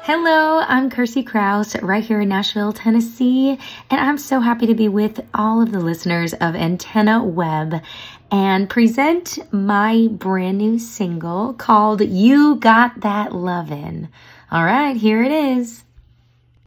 Hello, I'm Kirsty Krause right here in Nashville, Tennessee, and I'm so happy to be with all of the listeners of Antenna Web and present my brand new single called You Got That Lovin'. All right, here it is.